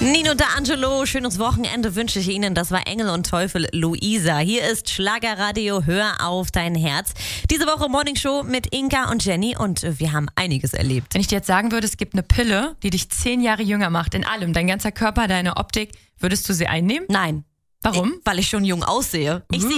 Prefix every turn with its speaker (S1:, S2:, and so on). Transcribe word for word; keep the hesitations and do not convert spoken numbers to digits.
S1: Nino D'Angelo, schönes Wochenende wünsche ich Ihnen. Das war Engel und Teufel Luisa. Hier ist Schlagerradio, hör auf dein Herz. Diese Woche Morningshow mit Inka und Jenny und wir haben einiges erlebt.
S2: Wenn ich dir jetzt sagen würde, es gibt eine Pille, die dich zehn Jahre jünger macht, in allem, dein ganzer Körper, deine Optik, würdest du sie einnehmen?
S1: Nein.
S2: Warum?
S1: Weil ich schon jung aussehe. Ich
S2: Uh.
S1: sehe